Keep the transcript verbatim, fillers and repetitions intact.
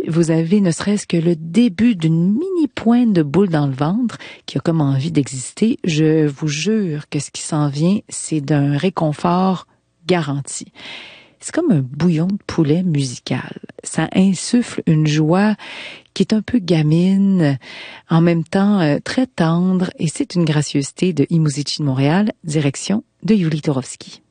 vous avez ne serait-ce que le début d'une mini pointe de boule dans le ventre qui a comme envie d'exister, je vous jure que ce qui s'en vient, c'est d'un réconfort garanti. C'est comme un bouillon de poulet musical. Ça insuffle une joie qui est un peu gamine, en même temps euh, très tendre, et c'est une gracieuseté de I Muzyci de Montréal, direction de Yuli Torowski.